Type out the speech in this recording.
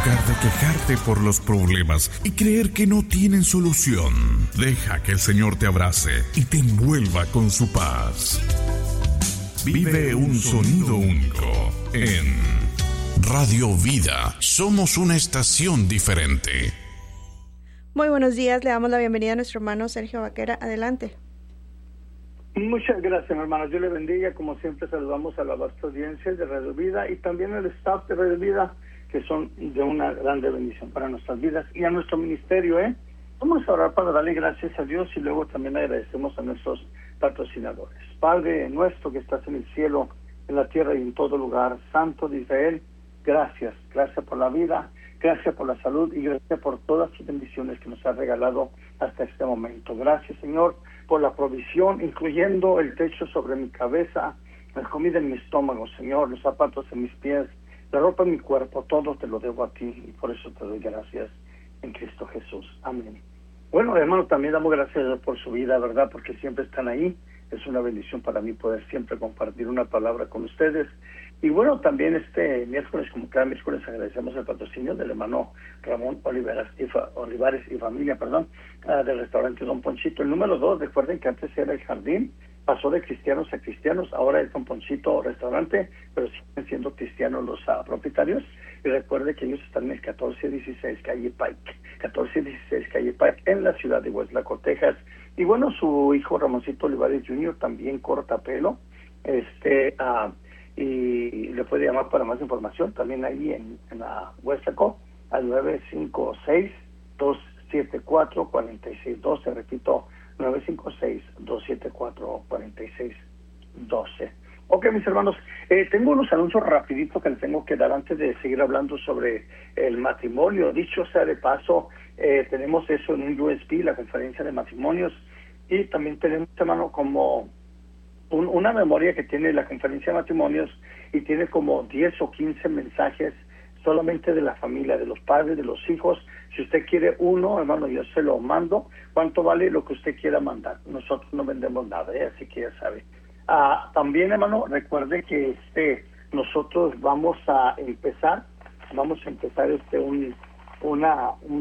lugar de quejarte por los problemas y creer que no tienen solución, deja que el Señor te abrace y te envuelva con su paz. Vive un sonido único en Radio Vida. Somos una estación diferente. Muy buenos días, le damos la bienvenida a nuestro hermano Sergio Vaquera. Adelante. Muchas gracias, hermanos. Dios le bendiga. Como siempre, saludamos a la vasta audiencia de Radio Vida y también al staff de Radio Vida, que son de una grande bendición para nuestras vidas y a nuestro ministerio. Vamos a orar para darle gracias a Dios y luego también agradecemos a nuestros patrocinadores. Padre nuestro que estás en el cielo, en la tierra y en todo lugar, Santo de Israel, gracias por la vida, gracias por la salud y gracias por todas las bendiciones que nos has regalado hasta este momento. Gracias, Señor, por la provisión, incluyendo el techo sobre mi cabeza, la comida en mi estómago, Señor, los zapatos en mis pies, la ropa en mi cuerpo, todo te lo debo a ti y por eso te doy gracias en Cristo Jesús. Amén. Bueno, hermano, también damos gracias a Dios por su vida, ¿verdad? Porque siempre están ahí. Es una bendición para mí poder siempre compartir una palabra con ustedes. Y bueno, también este miércoles, como cada miércoles, agradecemos el patrocinio del hermano Ramón Olivares y familia, del restaurante Don Ponchito. El número 2, recuerden que antes era el jardín, pasó de cristianos a cristianos, ahora es Don Ponchito restaurante, pero siguen siendo cristianos los propietarios. Y recuerde que ellos están en el 1416 Calle Pike, en la ciudad de Westlaco, Texas. Y bueno, su hijo Ramoncito Olivares Jr. también corta pelo, y le puede llamar para más información también ahí en la Westlaco al 956-274-4612, repito, 956-274-4612. Ok, mis hermanos, tengo unos anuncios rapiditos que les tengo que dar antes de seguir hablando sobre el matrimonio. Dicho sea de paso, tenemos eso en un USB, la conferencia de matrimonios, y también tenemos, hermano, como una memoria que tiene la conferencia de matrimonios y tiene como 10 o 15 mensajes solamente de la familia, de los padres, de los hijos. Si usted quiere uno, hermano, yo se lo mando. ¿Cuánto vale lo que usted quiera mandar? Nosotros no vendemos nada, así que ya sabe. También, hermano, recuerde que nosotros vamos a empezar un